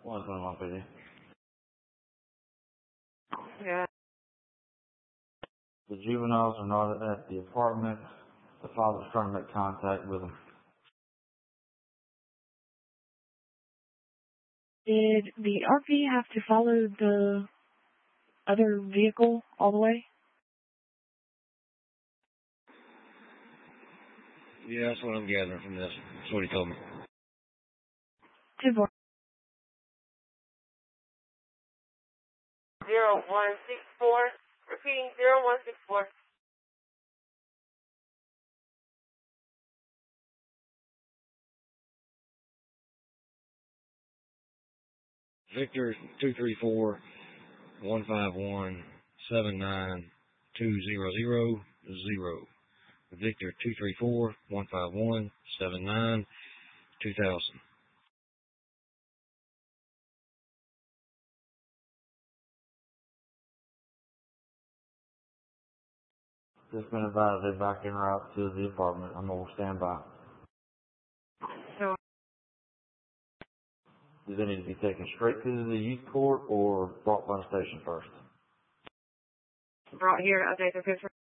One time off with you. Yeah. The juveniles are not at the apartment. The father's trying to make contact with them. Did the RP have to follow the other vehicle all the way? Yeah, that's what I'm gathering from this. That's what he told me. 2-4. 0164. Repeating 0164. Victor 234-151-79200. Victor 234-151-79-2000. Just been advised they're back en route to the apartment. I'm going to stand by. So, Do they need to be taken straight to the youth court or brought by the station first? brought here to update the picture.